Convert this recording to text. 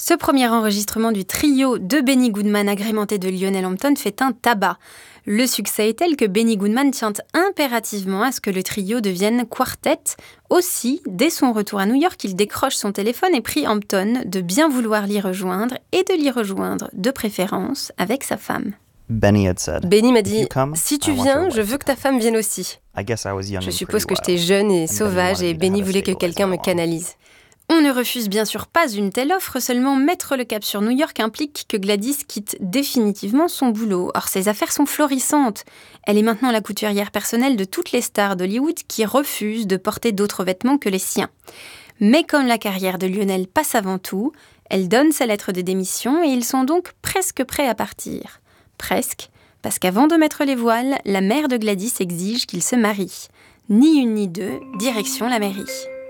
Ce premier enregistrement du trio de Benny Goodman agrémenté de Lionel Hampton fait un tabac. Le succès est tel que Benny Goodman tient impérativement à ce que le trio devienne quartet. Aussi, dès son retour à New York, il décroche son téléphone et prie Hampton de bien vouloir l'y rejoindre et de l'y rejoindre, de préférence, avec sa femme. Benny m'a dit « Si tu viens, je veux que ta femme vienne aussi ». Je suppose que j'étais jeune et sauvage et Benny voulait que quelqu'un me canalise. On ne refuse bien sûr pas une telle offre, seulement mettre le cap sur New York implique que Gladys quitte définitivement son boulot. Or, ses affaires sont florissantes. Elle est maintenant la couturière personnelle de toutes les stars d'Hollywood qui refusent de porter d'autres vêtements que les siens. Mais comme la carrière de Lionel passe avant tout, elle donne sa lettre de démission et ils sont donc presque prêts à partir. Presque, parce qu'avant de mettre les voiles, la mère de Gladys exige qu'ils se marient. Ni une ni deux, direction la mairie.